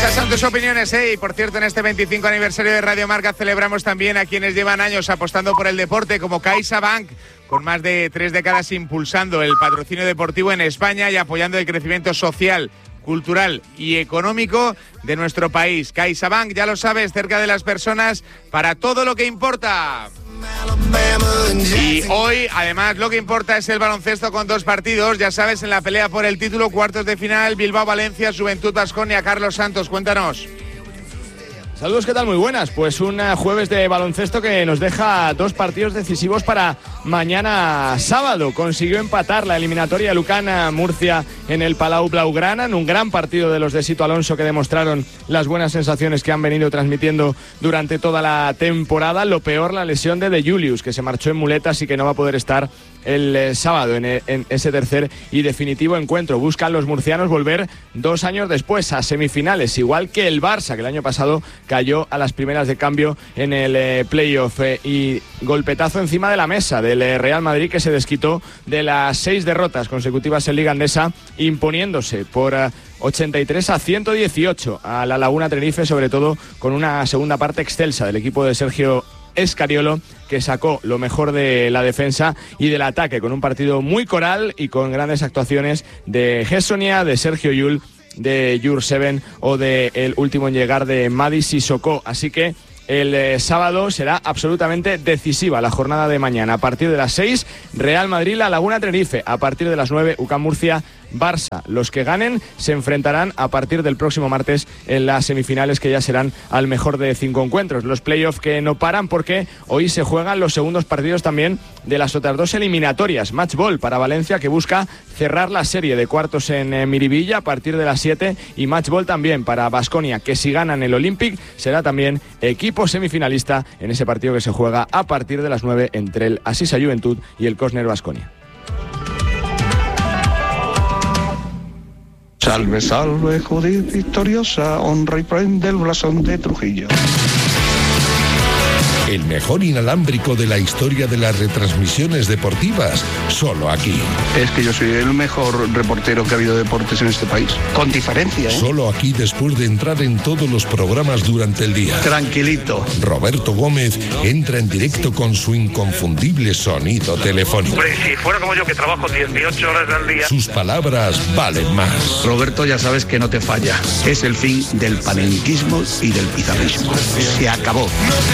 Esas son tus opiniones, ¿eh? Y por cierto, en este 25 aniversario de Radio Marca celebramos también a quienes llevan años apostando por el deporte, como CaixaBank, con más de 3 décadas impulsando el patrocinio deportivo en España y apoyando el crecimiento social, cultural y económico de nuestro país. CaixaBank, ya lo sabes, cerca de las personas para todo lo que importa. Y hoy, además, lo que importa es el baloncesto con 2 partidos, ya sabes, en la pelea por el título, cuartos de final, Bilbao-Valencia, Juventud Baskonia. Carlos Santos, cuéntanos. Saludos, ¿qué tal? Muy buenas. Pues un jueves de baloncesto que nos deja 2 partidos decisivos para mañana sábado. Consiguió empatar la eliminatoria Lucan-Murcia en el Palau Blaugrana, en un gran partido de los de Sito Alonso que demostraron las buenas sensaciones que han venido transmitiendo durante toda la temporada. Lo peor, la lesión de Julius, que se marchó en muletas y que no va a poder estar el sábado en ese tercer y definitivo encuentro. Buscan los murcianos volver 2 años después a semifinales, igual que el Barça, que el año pasado cayó a las primeras de cambio en el playoff. Y golpetazo encima de la mesa del Real Madrid, que se desquitó de las 6 derrotas consecutivas en Liga Andesa, imponiéndose por 83-118 a la Laguna Tenerife, sobre todo con una segunda parte excelsa del equipo de Sergio Escariolo, que sacó lo mejor de la defensa y del ataque, con un partido muy coral y con grandes actuaciones de Gessonia, de Sergio Llull, de Jurseven o de el último en llegar de Madi Sissoko. Así que el sábado será absolutamente decisiva la jornada de mañana. A partir de las 6, Real Madrid, La Laguna Tenerife. A partir de las 9, UCAM Murcia, Barça. Los que ganen se enfrentarán a partir del próximo martes en las semifinales, que ya serán al mejor de 5 encuentros. Los playoffs que no paran, porque hoy se juegan los segundos partidos también de las otras 2 eliminatorias. Match ball para Valencia, que busca cerrar la serie de cuartos en Miribilla a partir de las 7, y match ball también para Baskonia, que si ganan el Olympic será también equipo semifinalista en ese partido que se juega a partir de las 9 entre el Asisa Juventud y el Cosner Baskonia. Salve, salve, Judith victoriosa, honra y prende el blasón de Trujillo. El mejor inalámbrico de la historia de las retransmisiones deportivas, solo aquí. Es que yo soy el mejor reportero que ha habido de deportes en este país, con diferencia, ¿eh? Solo aquí, después de entrar en todos los programas durante el día. Tranquilito. Roberto Gómez entra en directo con su inconfundible sonido telefónico. Hombre, si fuera como yo, que trabajo 18 horas al día. Sus palabras valen más. Roberto, ya sabes que no te falla. Es el fin del panenquismo y del pizarrismo. Se acabó.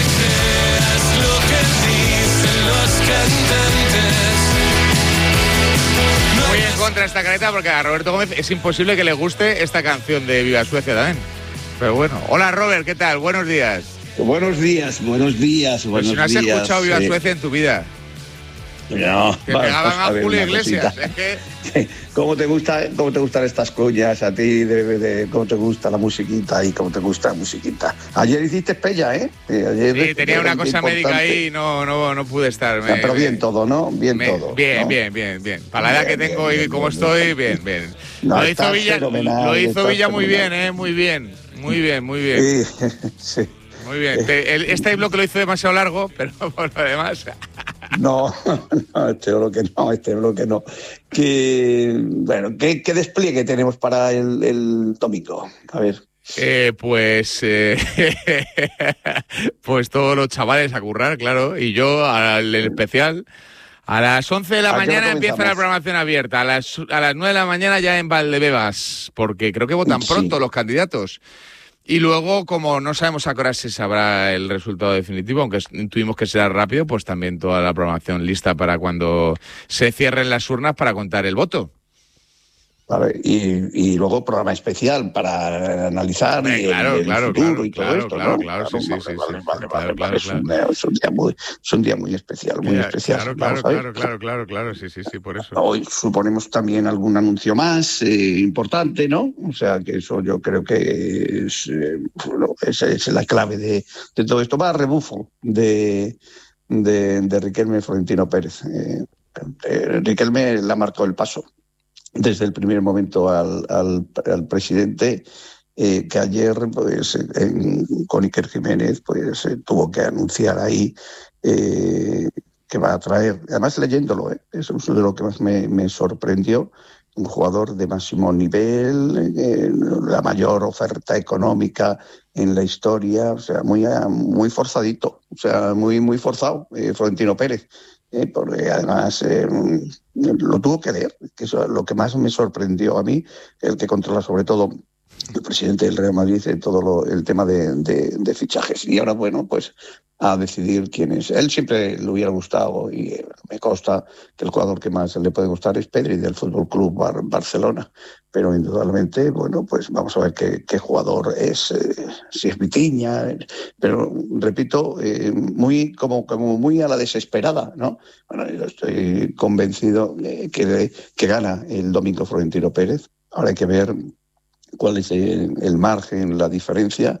Muy en contra esta careta, porque a Roberto Gómez es imposible que le guste esta canción de Viva Suecia también. Pero bueno, hola Robert, ¿qué tal? Buenos días. Buenos días. Pues si no has escuchado Viva Suecia en tu vida. No, que pegaban a Julio Iglesias. Es que... ¿Cómo te gustan estas cuñas a ti? ¿Cómo te gusta la musiquita y cómo te gusta la musiquita? Ayer hiciste pella, ¿eh? Ayer sí, tenía una cosa médica ahí y no pude estar. Pero bien todo, ¿no? Bien todo. Bien, ¿no? bien. Para la edad que tengo y cómo estoy, bien. No, lo hizo Villa muy bien, ¿eh? Muy bien. Sí. Muy bien. Este bloque lo hizo demasiado largo, pero por lo demás... No, este bloque no. ¿Qué despliegue tenemos para el domingo? A ver. Pues todos los chavales a currar, claro, y yo al especial. A las 11 de la mañana empieza la programación abierta, a las 9 de la mañana ya en Valdebebas, porque creo que votan pronto los candidatos. Y luego, como no sabemos a qué hora se sabrá el resultado definitivo, aunque intuimos que será rápido, pues también toda la programación lista para cuando se cierren las urnas para contar el voto. Vale, y luego programa especial para analizar el futuro y todo esto, ¿no? Claro, sí. Es un día muy especial, muy especial. Claro, sí, por eso. Hoy suponemos también algún anuncio más importante, ¿no? O sea, que eso yo creo que es la clave de todo esto. Va a rebufo de Riquelme Florentino Pérez. Riquelme le ha marcado el paso desde el primer momento al presidente, que ayer pues con Iker Jiménez pues tuvo que anunciar ahí que va a traer, además leyéndolo, eso es de lo que más me sorprendió, un jugador de máximo nivel, la mayor oferta económica en la historia, o sea, muy forzadito, o sea, muy forzado, Florentino Pérez. Porque además lo tuvo que leer, que eso es lo que más me sorprendió a mí, el que controla sobre todo el presidente del Real Madrid todo el tema de fichajes. Y ahora, bueno, pues a decidir quién es. Él siempre le hubiera gustado, y me consta que el jugador que más le puede gustar es Pedri del Fútbol Club Barcelona. Pero indudablemente, bueno, pues vamos a ver qué jugador es, si es Vitinha, pero repito, como muy a la desesperada, ¿no? Bueno, yo estoy convencido que gana el domingo Florentino Pérez. Ahora hay que ver cuál es el margen, la diferencia,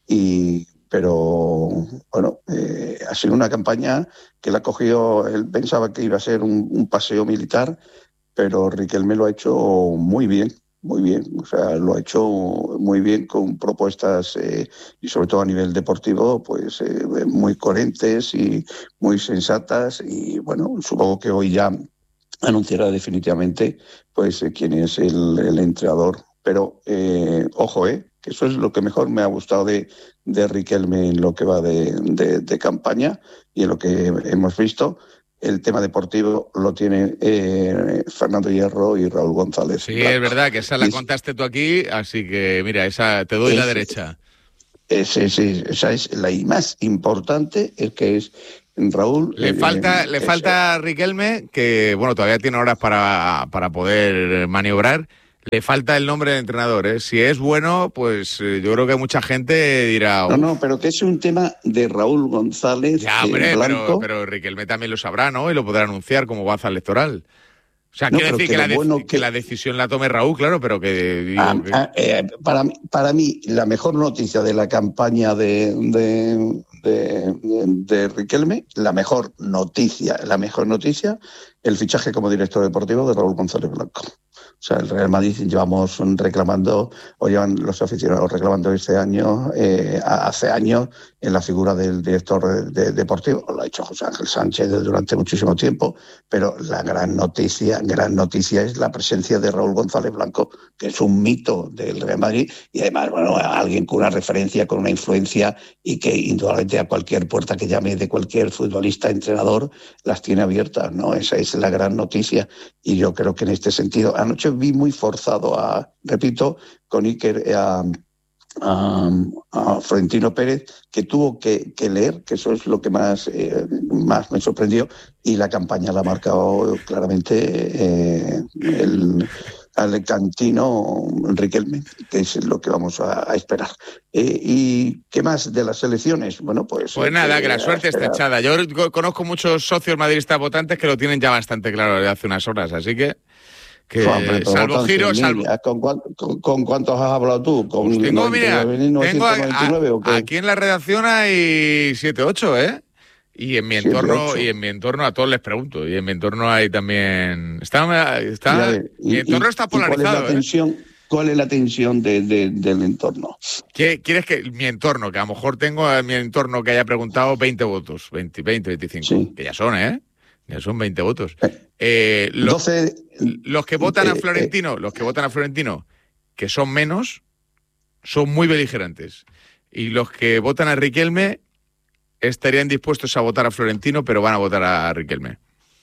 pero bueno, ha sido una campaña que la cogió, él pensaba que iba a ser un paseo militar, pero Riquelme lo ha hecho muy bien, o sea, lo ha hecho muy bien con propuestas y sobre todo a nivel deportivo, pues muy coherentes y muy sensatas, y bueno, supongo que hoy ya anunciará definitivamente pues quién es el entrenador. Pero, ojo, que eso es lo que mejor me ha gustado de Riquelme en lo que va de campaña, y en lo que hemos visto. El tema deportivo lo tiene Fernando Hierro y Raúl González. Sí, es verdad que esa la contaste tú aquí, así que mira, esa te doy la derecha. Sí, esa es la más importante, el que es Raúl. Le falta a Riquelme, que bueno, todavía tiene horas para poder maniobrar. Le falta el nombre de entrenador, ¿eh? Si es bueno, pues yo creo que mucha gente dirá... No, pero que es un tema de Raúl González. Ya, hombre, pero Riquelme también lo sabrá, ¿no? Y lo podrá anunciar como baza electoral. O sea, quiere decir que la decisión la tome Raúl, claro, pero que... Para mí, la mejor noticia de la campaña de Riquelme, la mejor noticia, el fichaje como director deportivo de Raúl González Blanco. O sea, el Real Madrid llevan los aficionados reclamando este año, hace años, en la figura del director deportivo. Lo ha hecho José Ángel Sánchez durante muchísimo tiempo, pero la gran noticia es la presencia de Raúl González Blanco, que es un mito del Real Madrid, y además, bueno, alguien con una referencia, con una influencia, y que indudablemente a cualquier puerta que llame de cualquier futbolista, entrenador, las tiene abiertas, ¿no? Esa es la gran noticia, y yo creo que en este sentido, anoche vi muy forzado con Iker a Florentino Pérez, que tuvo que leer, que eso es lo que más me sorprendió, y la campaña la ha marcado claramente el alicantino Riquelme, que es lo que vamos a esperar. ¿Y qué más de las elecciones? Bueno, pues nada, que la suerte está echada. Yo conozco muchos socios madridistas votantes que lo tienen ya bastante claro desde hace unas horas, así que salvo giro, ¿Con cuántos has hablado tú? ¿Con tengo aquí en la redacción hay 7, 8, ¿eh? Y en mi entorno a todos les pregunto. Y en mi entorno hay también... mi entorno está polarizado. ¿Cuál es la tensión del entorno? ¿Quieres que mi entorno, que a lo mejor tengo en mi entorno que haya preguntado 20 votos, 20, 25, sí, que ya son, ya son 20 votos. Los que votan a Florentino, que son menos, son muy beligerantes. Y los que votan a Riquelme estarían dispuestos a votar a Florentino, pero van a votar a Riquelme.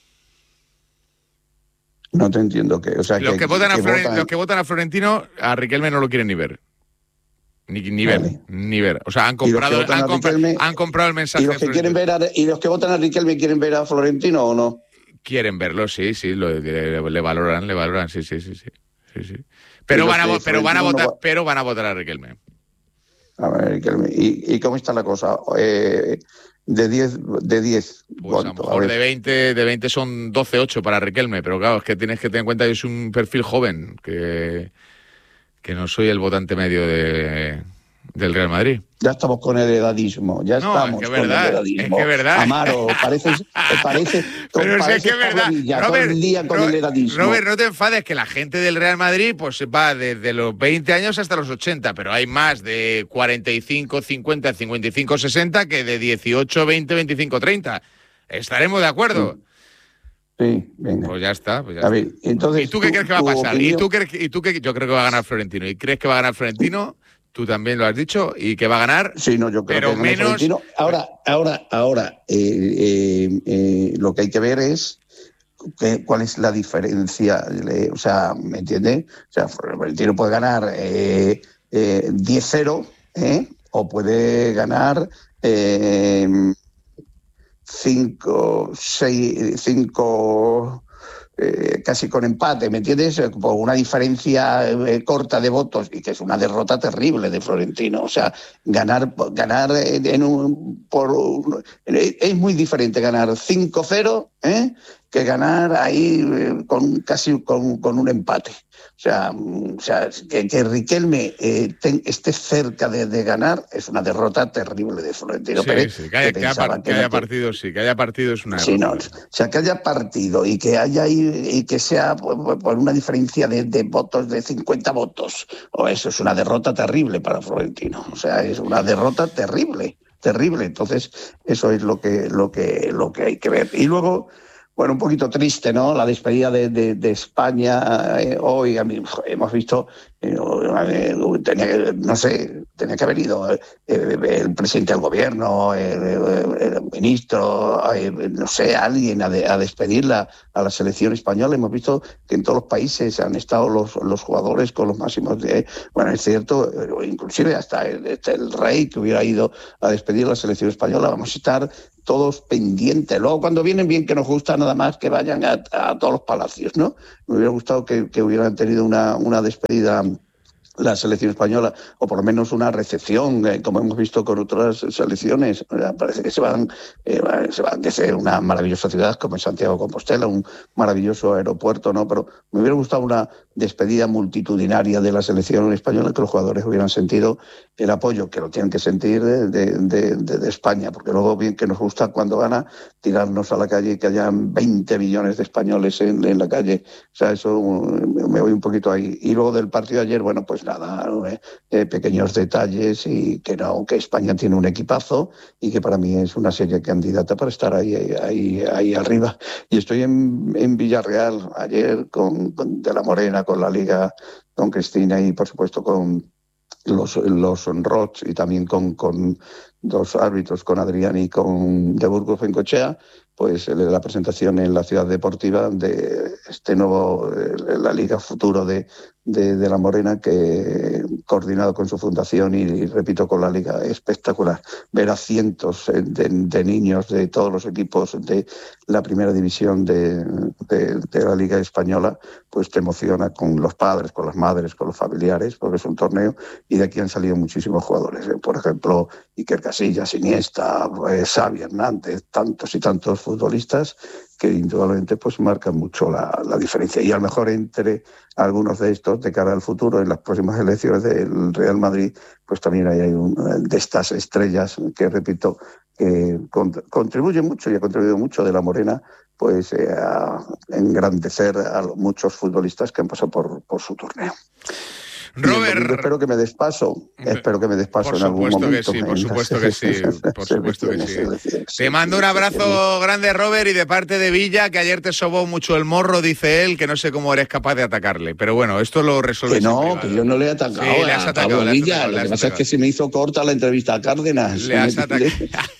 No te entiendo que... O sea, los que votan a Florentino, a Riquelme no lo quieren ni ver. Ni ver. O sea, han comprado el mensaje. ¿Y los que votan a Riquelme quieren ver a Florentino o no? Quieren verlo, sí, le valoran, sí. Pero van a votar a Riquelme. A ver, Riquelme. ¿Y cómo está la cosa? De 10. Pues a lo mejor de 20 son 12, 8 para Riquelme, pero claro, es que tienes que tener en cuenta que es un perfil joven, que no soy el votante medio del Real Madrid. Ya estamos con el edadismo, Es que verdad. Amaro, parece pero es que es verdad. Todo el día con el edadismo. Robert, no te enfades, que la gente del Real Madrid pues va desde los 20 años hasta los 80, pero hay más de 45, 50, 55, 60 que de 18, 20, 25, 30. Estaremos de acuerdo. Sí, venga. Pues ya está. A ver, entonces, ¿Y tú qué crees que va a pasar? Opinión... ¿Y tú qué? Yo creo que va a ganar Florentino. ¿Y crees que va a ganar Florentino? Tú también lo has dicho. ¿Y que va a ganar? Sí, no, yo creo pero que menos. Florentino. Ahora, lo que hay que ver es cuál es la diferencia. O sea, ¿me entiendes? O sea, Florentino puede ganar 10-0, o puede ganar 5, casi con empate, ¿me entiendes? Por una diferencia corta de votos, y que es una derrota terrible de Florentino. O sea, ganar es muy diferente ganar 5-0, que ganar ahí casi con un empate. O sea, que Riquelme esté cerca de ganar es una derrota terrible de Florentino Pérez. Sí, que haya partido es una derrota. Sí, no, o sea, que haya partido y que haya y que sea por una diferencia de votos, de 50 votos. Eso es una derrota terrible para Florentino. O sea, es una derrota terrible. Entonces, eso es lo que hay que ver. Y luego, bueno, un poquito triste, ¿no? La despedida de España hoy. Hemos visto, tenía que haber ido el presidente del gobierno, el ministro, no sé, alguien a despedirla a la selección española. Hemos visto que en todos los países han estado los jugadores con los máximos de... Bueno, es cierto, inclusive hasta el rey que hubiera ido a despedir a la selección española. Vamos a estar todos pendientes. Luego, cuando vienen, bien, que nos gusta nada más que vayan a todos los palacios, ¿no? Me hubiera gustado que hubieran tenido una despedida la selección española, o por lo menos una recepción, como hemos visto con otras selecciones. Parece que se van de ser una maravillosa ciudad como es Santiago de Compostela, un maravilloso aeropuerto, ¿no? Pero me hubiera gustado una despedida multitudinaria de la selección española, que los jugadores hubieran sentido el apoyo que lo tienen que sentir de España, porque luego, bien que nos gusta cuando gana tirarnos a la calle y que hayan 20 millones de españoles en la calle. O sea, eso me voy un poquito ahí. Y luego del partido de ayer, bueno, pues nada, pequeños detalles, y que España tiene un equipazo y que para mí es una serie candidata para estar ahí arriba. Y estoy en Villarreal ayer de la Morena, con la Liga, con Cristina y por supuesto con los Rots, y también con dos árbitros, con Adrián y con de Burgos Bengoechea, pues la presentación en la Ciudad Deportiva de este nuevo, la Liga Futuro de la Morena, que coordinado con su fundación y repito, con la Liga, espectacular. Ver a cientos de niños de todos los equipos de la primera división de la Liga Española, pues te emociona, con los padres, con las madres, con los familiares, porque es un torneo y de aquí han salido muchísimos jugadores. Por ejemplo, Iker Casillas, Iniesta, Xavi Hernández, tantos y tantos futbolistas que indudablemente pues marcan mucho la diferencia. Y a lo mejor entre algunos de estos, de cara al futuro, en las próximas elecciones del Real Madrid, pues también hay de estas estrellas que, repito, que contribuye mucho y ha contribuido mucho de la Morena, pues a engrandecer a muchos futbolistas que han pasado por su torneo. Robert, espero que me des paso en algún momento. Por supuesto que sí. Te mando un abrazo grande, Robert, y de parte de Villa, que ayer te sobó mucho el morro, dice él, que no sé cómo eres capaz de atacarle. Pero bueno, esto lo resuelves. Que yo no le he atacado. Sí, le has atacado a Villa. Lo que pasa es que se me hizo corta la entrevista a Cárdenas. Le has atacado.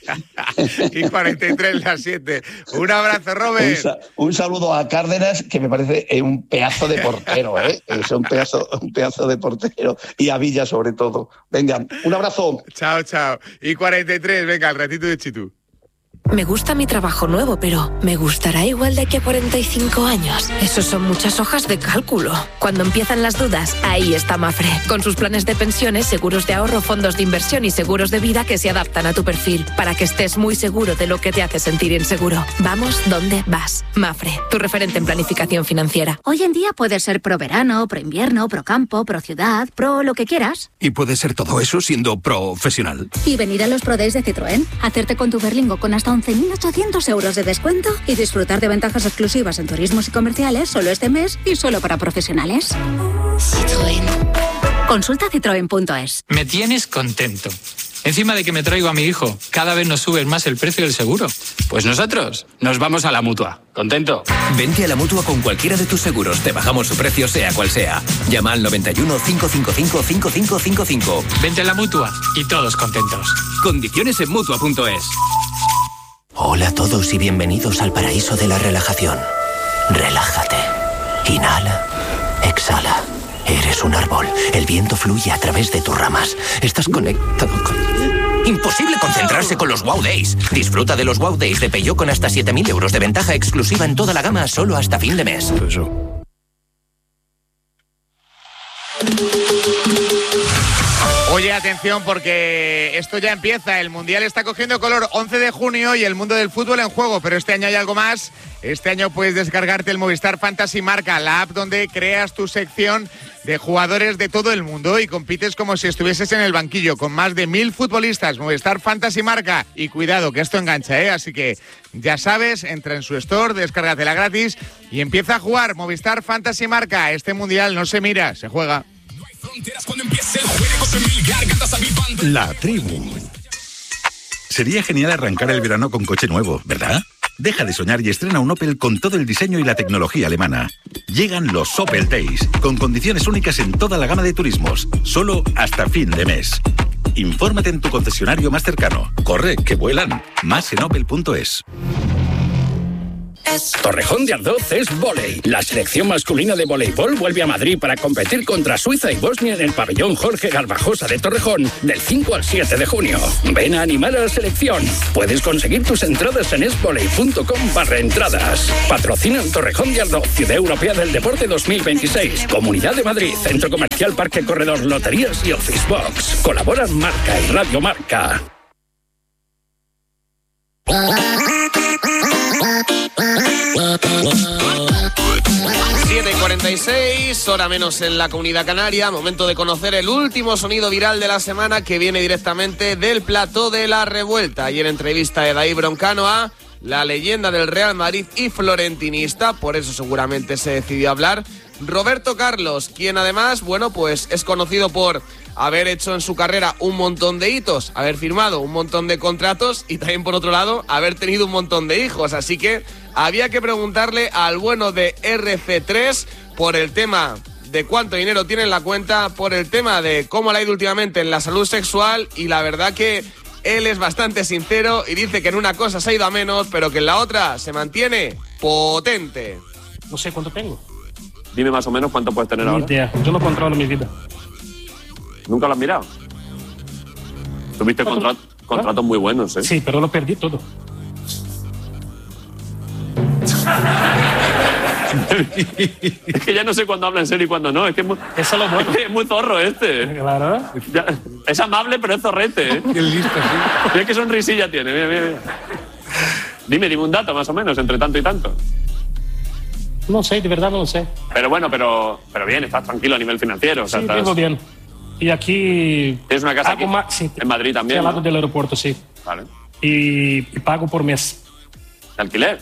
Y 43 las 7. Un abrazo, Robert. Un saludo a Cárdenas, que me parece un pedazo de portero, ¿eh? Es un pedazo de portero, y a Villa sobre todo. Venga, un abrazo. Chao. Y 43, venga, al ratito de Chitú. Me gusta mi trabajo nuevo, pero ¿me gustará igual de aquí a 45 años? Esos son muchas hojas de cálculo. Cuando empiezan las dudas, ahí está Mafre. Con sus planes de pensiones, seguros de ahorro, fondos de inversión y seguros de vida que se adaptan a tu perfil, para que estés muy seguro de lo que te hace sentir inseguro. Vamos donde vas. Mafre, tu referente en planificación financiera. Hoy en día puedes ser pro verano, pro invierno, pro campo, pro ciudad, pro lo que quieras. Y puedes ser todo eso siendo profesional. Y venir a los Pro Days de Citroën, hacerte con tu Berlingo con hasta 11.800 euros de descuento y disfrutar de ventajas exclusivas en turismos y comerciales solo este mes y solo para profesionales. Citroën. Consulta citroen.es. Me tienes contento. Encima de que me traigo a mi hijo, cada vez nos suben más el precio del seguro. Pues nosotros nos vamos a la Mutua. ¿Contento? Vente a la Mutua con cualquiera de tus seguros. Te bajamos su precio sea cual sea. Llama al 91 555 5555. Vente a la Mutua y todos contentos. Condiciones en Mutua.es. Hola a todos y bienvenidos al paraíso de la relajación. Relájate. Inhala. Exhala. Eres un árbol. El viento fluye a través de tus ramas. Estás conectado con... Imposible concentrarse con los Wow Days. Disfruta de los Wow Days de Peugeot con hasta 7.000 euros de ventaja exclusiva en toda la gama solo hasta fin de mes. Oye, atención, porque esto ya empieza. El Mundial está cogiendo color. 11 de junio y el mundo del fútbol en juego. Pero este año hay algo más. Este año puedes descargarte el Movistar Fantasy Marca, la app donde creas tu sección de jugadores de todo el mundo y compites como si estuvieses en el banquillo con más de 1.000 futbolistas. Movistar Fantasy Marca. Y cuidado, que esto engancha, ¿eh? Así que ya sabes, entra en su store, descárgatela gratis y empieza a jugar. Movistar Fantasy Marca. Este Mundial no se mira, se juega. La tribu. Sería genial arrancar el verano con coche nuevo, ¿verdad? Deja de soñar y estrena un Opel con todo el diseño y la tecnología alemana. Llegan los Opel Days, con condiciones únicas en toda la gama de turismos, solo hasta fin de mes. Infórmate en tu concesionario más cercano. Corre, que vuelan. Más en opel.es. Torrejón de Ardoz es vóley. La selección masculina de voleibol vuelve a Madrid para competir contra Suiza y Bosnia en el pabellón Jorge Garbajosa de Torrejón del 5 al 7 de junio. Ven a animar a la selección. Puedes conseguir tus entradas en esvoley.com/entradas. Patrocinan Torrejón de Ardoz, Ciudad Europea del Deporte 2026. Comunidad de Madrid, Centro Comercial Parque Corredor, Loterías y Office Box. Colaboran Marca y Radio Marca. 7:46, hora menos en la Comunidad Canaria. Momento de conocer el último sonido viral de la semana, que viene directamente del plató de La Revuelta. Ayer entrevista de David Broncano a la leyenda del Real Madrid y florentinista, por eso seguramente se decidió hablar, Roberto Carlos, quien además, bueno, pues es conocido por haber hecho en su carrera un montón de hitos, haber firmado un montón de contratos y también, por otro lado, haber tenido un montón de hijos. Así que había que preguntarle al bueno de RC3 por el tema de cuánto dinero tiene en la cuenta, por el tema de cómo le ha ido últimamente en la salud sexual, y la verdad que él es bastante sincero y dice que en una cosa se ha ido a menos, pero que en la otra se mantiene potente. No sé cuánto tengo. Dime más o menos cuánto puedes tener ahora. Ni idea. Yo no controlo mi vida. ¿Nunca lo has mirado? Tuviste contratos muy buenos, ¿eh? Sí, pero lo perdí todo. Es que ya no sé cuándo habla en serio y cuándo no. Es que es muy, eso es lo bueno. Es muy zorro este. Claro. Ya, es amable, pero es zorrete, ¿eh? Qué listo, sí. Mira qué sonrisilla tiene. Mira. Dime un dato más o menos, entre tanto y tanto. No sé, de verdad no lo sé. Pero bueno, pero bien, estás tranquilo a nivel financiero. O sea, sí, vivo bien. Y aquí... ¿Tienes una casa aquí? Sí, en Madrid también, sí, al lado ¿no? del aeropuerto, sí. Vale. Y pago por mes. ¿De alquiler?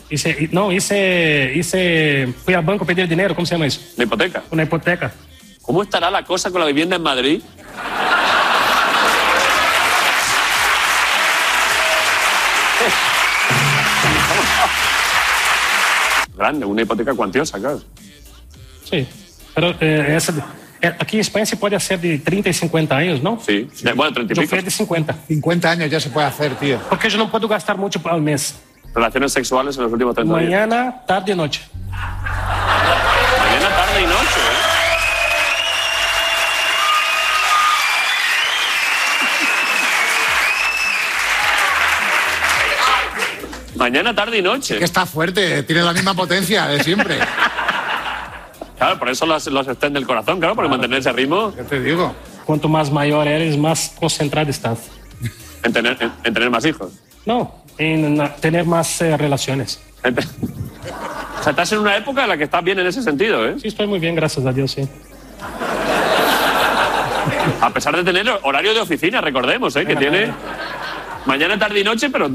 Fui al banco a pedir dinero, ¿cómo se llama eso? ¿Una hipoteca? Una hipoteca. ¿Cómo estará la cosa con la vivienda en Madrid? Grande, una hipoteca cuantiosa, claro. Sí, pero aquí en España se puede hacer de 30 y 50 años, ¿no? Sí, bueno, 30 y pico. Yo fui de 50. 50 años ya se puede hacer, tío. Porque yo no puedo gastar mucho al mes. Relaciones sexuales en los últimos 30 días. Mañana, tarde y noche. Mañana, tarde y noche, ¿eh? Mañana, tarde y noche. Es que está fuerte, tiene la misma potencia de siempre. Claro, por eso los estén del corazón, claro, por mantener ese ritmo. Ya te digo. Cuanto más mayor eres, más concentrado estás. ¿En tener más hijos? No, en tener más relaciones. O sea, estás en una época en la que estás bien en ese sentido, ¿eh? Sí, estoy muy bien, gracias a Dios, sí. A pesar de tener horario de oficina, recordemos, ¿eh? Que tiene mañana, tarde y noche, pero...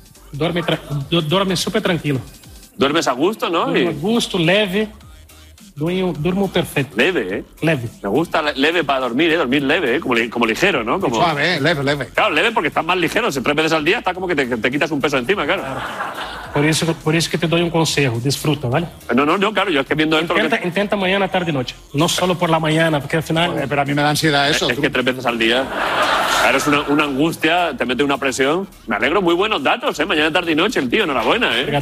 Duerme súper tranquilo. Duermes a gusto, ¿no? Duermo a gusto, leve. Durmo perfecto. Leve, ¿eh? Leve. Me gusta leve para dormir, ¿eh? Dormir leve, ¿eh? Como ligero, ¿no? Como... Suave, leve. Claro, leve porque estás más ligero. Si 3 veces al día está como que te quitas un peso encima, claro. Por eso que te doy un consejo. Disfruta, ¿vale? No, claro. Yo es que viendo esto... Intenta mañana, tarde y noche. No solo por la mañana, porque al final... Joder, pero a mí me da ansiedad eso. Es que 3 veces al día... Claro, es una angustia, te mete una presión. Me alegro, muy buenos datos, ¿eh? Mañana, tarde y noche, el tío. Enhorabuena, ¿eh?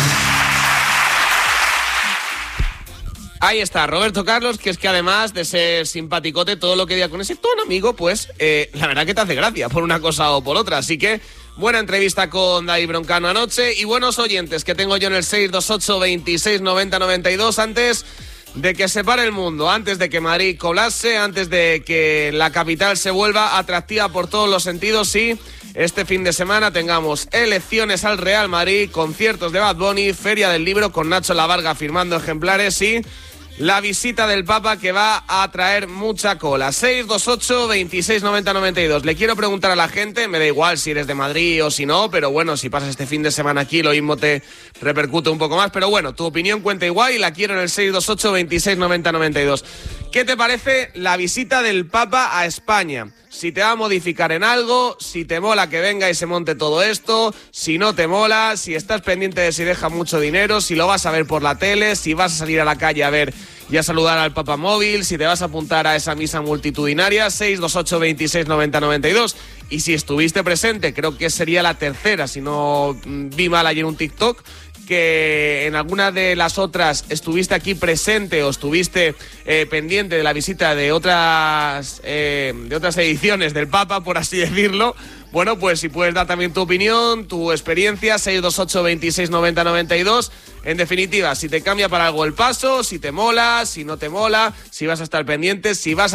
Ahí está, Roberto Carlos, que es que además de ser simpaticote, todo lo que diga con ese tono, amigo, pues la verdad que te hace gracia por una cosa o por otra. Así que buena entrevista con David Broncano anoche y buenos oyentes que tengo yo en el 628 26 90 92 antes de que se pare el mundo, antes de que Madrid colapse, antes de que la capital se vuelva atractiva por todos los sentidos y este fin de semana tengamos elecciones al Real Madrid, conciertos de Bad Bunny, Feria del Libro con Nacho Lavarga firmando ejemplares y la visita del Papa que va a traer mucha cola. 628 26 90 92. Le quiero preguntar a la gente, me da igual si eres de Madrid o si no, pero bueno, si pasas este fin de semana aquí lo mismo te repercute un poco más, pero bueno, tu opinión cuenta igual y la quiero en el 628 26 90 92. ¿Qué te parece la visita del Papa a España? Si te va a modificar en algo, si te mola que venga y se monte todo esto, si no te mola, si estás pendiente de si deja mucho dinero, si lo vas a ver por la tele, si vas a salir a la calle a ver y a saludar al Papa móvil, si te vas a apuntar a esa misa multitudinaria, 628 26 90 92. Y si estuviste presente, creo que sería la tercera, si no vi mal ayer un TikTok, que en alguna de las otras estuviste aquí presente o estuviste pendiente de la visita de otras ediciones del Papa, por así decirlo. Bueno, pues si puedes dar también tu opinión, tu experiencia, 628 26 90 92. En definitiva, si te cambia para algo el paso, si te mola, si no te mola, si vas a estar pendiente, si vas a